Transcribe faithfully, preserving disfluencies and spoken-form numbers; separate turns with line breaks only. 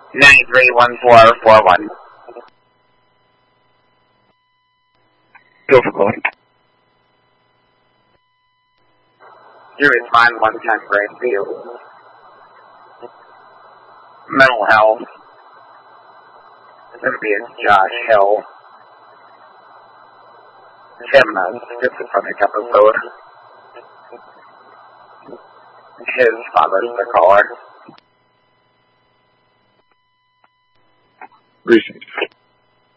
nine three one four four one.
Go for calling.
You respond one time Grandfield. Mental health. It's going to be a Josh Hill. Him, a schizophrenic episode. His father's the caller.
Recent.